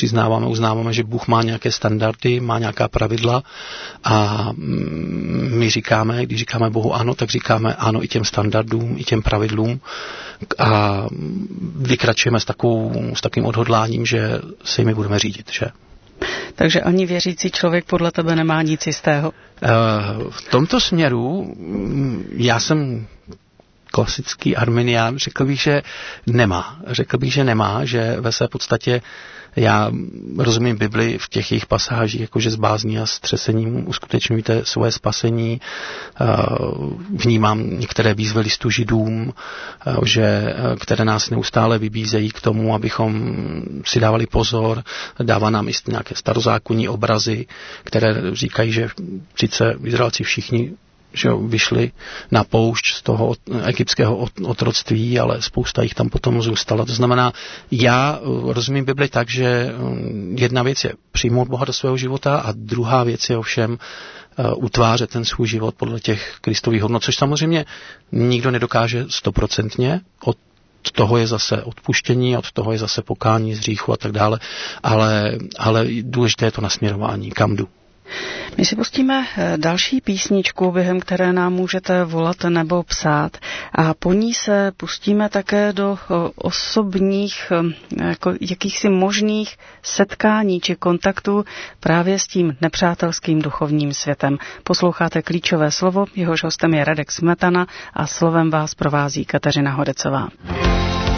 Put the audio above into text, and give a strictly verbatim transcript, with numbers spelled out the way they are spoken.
přiznáváme, uznáváme, že Bůh má nějaké standardy, má nějaká pravidla a my říkáme, když říkáme Bohu ano, tak říkáme ano i těm standardům, i těm pravidlům a vykračujeme s, takovou, s takovým odhodláním, že se jimi budeme řídit, že? Takže ani věřící člověk podle tebe nemá nic jistého? V tomto směru já jsem klasický arminián, řekl bych, že nemá. Řekl bych, že nemá, že ve své podstatě já rozumím Bibli v těch jejich pasážích, jakože s bázní a střesením uskutečňujte svoje spasení. Vnímám některé výzvy listu Židům, že, které nás neustále vybízejí k tomu, abychom si dávali pozor. Dává nám i nějaké starozákonní obrazy, které říkají, že sice Izraelci všichni že vyšli na poušť z toho egyptského otroctví, ale spousta jich tam potom zůstala. To znamená, já rozumím Bibli tak, že jedna věc je přijmout Boha do svého života a druhá věc je ovšem utvářet ten svůj život podle těch Kristových hodnot, což samozřejmě nikdo nedokáže stoprocentně. Od toho je zase odpuštění, od toho je zase pokání z hříchu a tak dále, ale, ale důležité je to nasměrování, kam jdu. My si pustíme další písničku, během které nám můžete volat nebo psát a po ní se pustíme také do osobních jako jakýchsi možných setkání či kontaktů právě s tím nepřátelským duchovním světem. Posloucháte Klíčové slovo, jehož hostem je Radek Smetana a slovem vás provází Kateřina Hodecová.